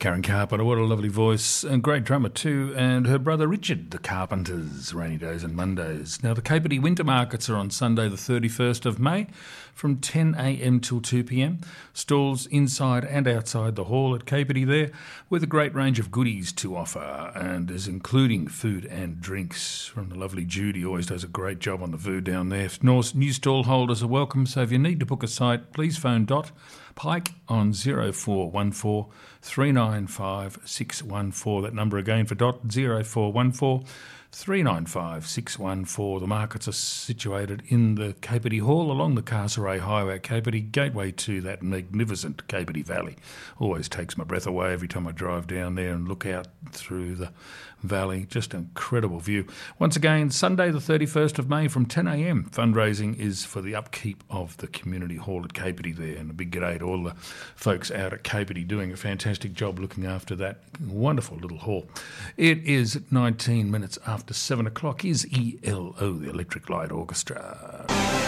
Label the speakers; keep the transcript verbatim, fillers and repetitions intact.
Speaker 1: Karen Carpenter, what a lovely voice, and great drummer too, and her brother Richard, the Carpenters, Rainy Days and Mondays. Now, the Capertee Winter Markets are on Sunday the thirty-first of May from ten a m till two p m. Stalls inside and outside the hall at Capertee there, with a great range of goodies to offer, and is including food and drinks from the lovely Judy. Always does a great job on the food down there. New stall holders are welcome, so if you need to book a site, please phone Dot Pike on zero four one four three nine five six one four. That number again for Dot, zero four one four three nine five six one four. The markets are situated in the Capertee Hall along the Castlereagh Highway at Capertee, gateway to that magnificent Capertee Valley. Always takes my breath away every time I drive down there and look out through the valley. Just an incredible view. Once again, Sunday the thirty-first of May from ten a m. Fundraising is for the upkeep of the community hall at Capertee there, and a big g'day to all the folks out at Capertee doing a fantastic job looking after that wonderful little hall. It is nineteen minutes after seven o'clock. Is E L O, the Electric Light Orchestra.